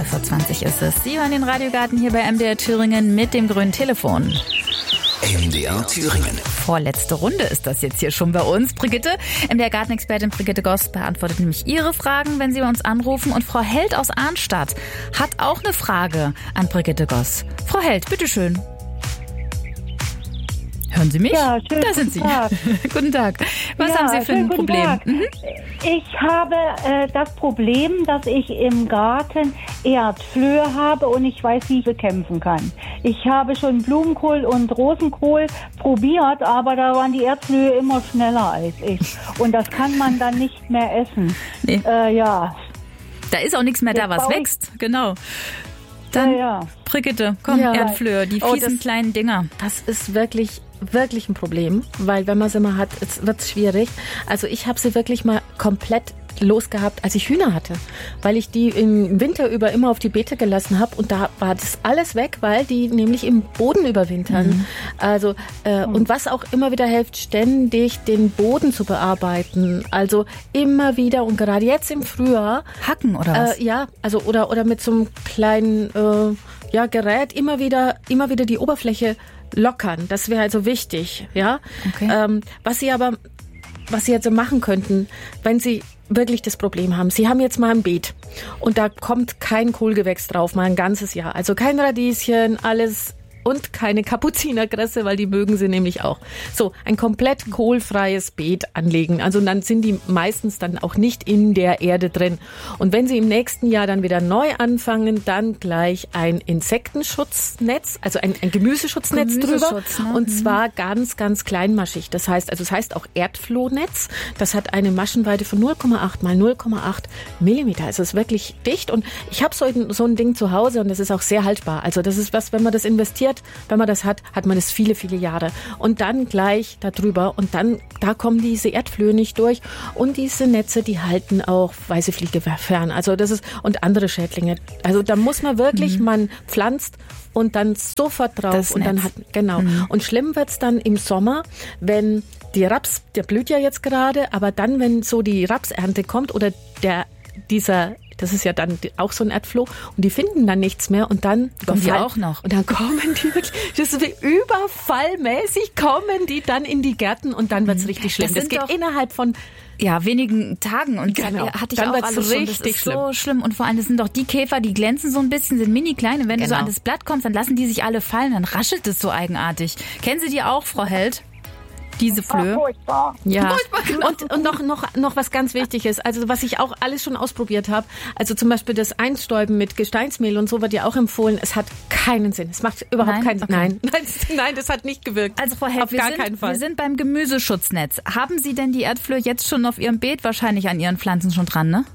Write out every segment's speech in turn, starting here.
6.20 Uhr ist es. Sie hören den Radiogarten hier bei MDR Thüringen mit dem grünen Telefon. MDR Thüringen. Vorletzte Runde ist das jetzt hier schon bei uns. Brigitte, MDR-Gartenexpertin Brigitte Goss beantwortet nämlich Ihre Fragen, wenn Sie bei uns anrufen. Und Frau Held aus Arnstadt hat auch eine Frage an Brigitte Goss. Frau Held, bitteschön. Hören Sie mich? Ja, schön. Da sind Sie. Tag. Guten Tag. Was haben Sie für ein Problem? Ich habe das Problem, dass ich im Garten Erdflöhe habe und ich weiß, wie ich bekämpfen kann. Ich habe schon Blumenkohl und Rosenkohl probiert, aber da waren die Erdflöhe immer schneller als ich. Und das kann man dann nicht mehr essen. Nee. Ja. Da ist auch nichts mehr da, was wächst. Genau. Dann, Brigitte, komm, Erdflöhe, die fiesen kleinen Dinger. Das ist wirklich ein Problem, weil wenn man sie mal hat, wird es schwierig. Also ich habe sie wirklich mal komplett losgehabt, als ich Hühner hatte, weil ich die im Winter über immer auf die Beete gelassen habe und da war das alles weg, weil die nämlich im Boden überwintern. Also und was auch immer wieder hilft, ständig den Boden zu bearbeiten. Also immer wieder und gerade jetzt im Frühjahr hacken oder was? Ja, also oder mit so einem kleinen Gerät immer wieder die Oberfläche lockern. Das wäre also wichtig, ja. Okay. Was Sie jetzt so machen könnten, wenn Sie wirklich das Problem haben. Sie haben jetzt mal ein Beet und da kommt kein Kohlgewächs drauf, mal ein ganzes Jahr. Also kein Radieschen, alles und keine Kapuzinerkresse, weil die mögen sie nämlich auch. So, ein komplett kohlfreies Beet anlegen. Also dann sind die meistens dann auch nicht in der Erde drin. Und wenn Sie im nächsten Jahr dann wieder neu anfangen, dann gleich ein Insektenschutznetz, also ein Gemüseschutznetz drüber. Ne? Und zwar ganz, ganz kleinmaschig. Das heißt auch Erdflohnetz. Das hat eine Maschenweite von 0,8 mal 0,8 Millimeter. Also es ist wirklich dicht. Und ich habe so ein Ding zu Hause und das ist auch sehr haltbar. Also das ist was, wenn man das investiert, wenn man das hat man das viele, viele Jahre. Und dann gleich da drüber und dann, da kommen diese Erdflöhe nicht durch. Und diese Netze, die halten auch weiße Fliege fern. Also das ist, und andere Schädlinge. Also da muss man wirklich, man pflanzt und dann sofort drauf. Das und dann Netz. Und schlimm wird's dann im Sommer, wenn die Raps, der blüht ja jetzt gerade, aber dann, wenn so die Rapsernte kommt oder das ist ja dann auch so ein Erdfloh und die finden dann nichts mehr und dann kommen die auch noch. Und dann kommen die wirklich, das ist wie überfallmäßig, kommen die dann in die Gärten und dann wird's richtig schlimm. Das geht innerhalb von wenigen Tagen und hatte ich dann auch alles schon. Das ist so schlimm und vor allem, das sind doch die Käfer, die glänzen so ein bisschen, sind mini klein und wenn du so an das Blatt kommst, dann lassen die sich alle fallen, dann raschelt es so eigenartig. Kennen Sie die auch, Frau Held? Diese Flöhe. Ja. Genau. Und noch was ganz Wichtiges, also was ich auch alles schon ausprobiert habe, also zum Beispiel das Einstäuben mit Gesteinsmehl und so wird ja auch empfohlen, es hat keinen Sinn. Es macht überhaupt keinen Sinn. Nein, das hat nicht gewirkt. Also Frau Held, auf gar keinen Fall. Wir sind beim Gemüseschutznetz. Haben Sie denn die Erdflöhe jetzt schon auf Ihrem Beet, wahrscheinlich an Ihren Pflanzen schon dran, ne?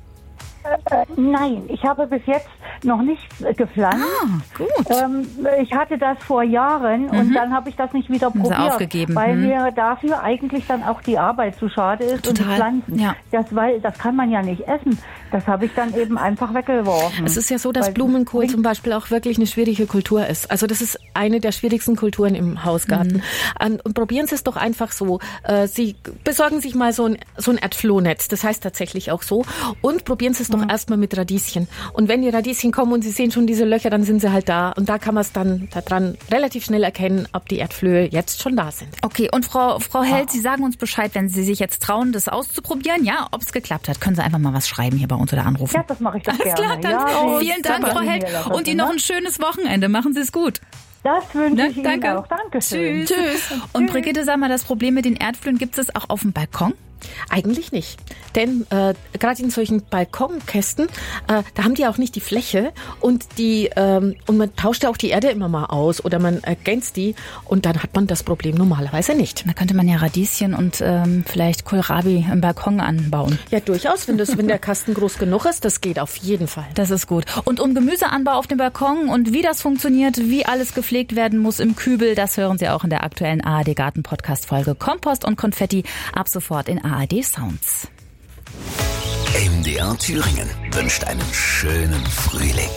Nein, ich habe bis jetzt noch nichts gepflanzt. Gut. Ich hatte das vor Jahren und dann habe ich das nicht wieder probiert, aufgegeben. weil mir dafür eigentlich dann auch die Arbeit zu schade ist. Total. Und die Pflanzen. Ja. Das kann man ja nicht essen. Das habe ich dann eben einfach weggeworfen. Es ist ja so, dass Blumenkohl zum Beispiel auch wirklich eine schwierige Kultur ist. Also das ist eine der schwierigsten Kulturen im Hausgarten. Und probieren Sie es doch einfach so. Sie besorgen sich mal so ein Erdflohnetz. Das heißt tatsächlich auch so. Und probieren Sie es doch erstmal mit Radieschen. Und wenn die Radieschen kommen und Sie sehen schon diese Löcher, dann sind sie halt da. Und da kann man es dann daran relativ schnell erkennen, ob die Erdflöhe jetzt schon da sind. Okay, und Frau Held, Sie sagen uns Bescheid, wenn Sie sich jetzt trauen, das auszuprobieren. Ja, ob es geklappt hat. Können Sie einfach mal was schreiben hier bei uns oder anrufen? Ja, das mache ich doch gerne. Alles klar, dann vielen Dank, Frau Held. Und Ihnen noch ein schönes Wochenende. Machen Sie es gut. Das wünsche ich Ihnen Danke. auch. Dankeschön. Tschüss. Und Brigitte, sag mal, das Problem mit den Erdflöhen, gibt es auch auf dem Balkon? Eigentlich nicht, denn gerade in solchen Balkonkästen, da haben die auch nicht die Fläche und und man tauscht ja auch die Erde immer mal aus oder man ergänzt die und dann hat man das Problem normalerweise nicht. Da könnte man ja Radieschen und vielleicht Kohlrabi im Balkon anbauen. Ja, durchaus, wenn der Kasten groß genug ist, das geht auf jeden Fall. Das ist gut. Und um Gemüseanbau auf dem Balkon und wie das funktioniert, wie alles gepflegt werden muss im Kübel, das hören Sie auch in der aktuellen ARD Garten Podcast Folge Kompost und Konfetti ab sofort in ARD Sounds. MDR Thüringen wünscht einen schönen Frühling.